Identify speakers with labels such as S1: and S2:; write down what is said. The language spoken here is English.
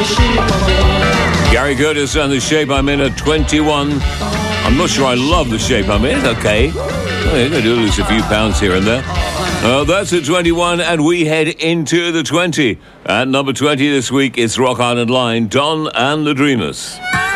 S1: Gary Curtis and The Shape I'm In at 21. I'm not sure I love The Shape I'm In. Okay. Well, you're going to lose a few pounds here and there. That's at 21, and we head into the 20. At number 20 this week, it's Rock Island Line, Don and the Dreamers.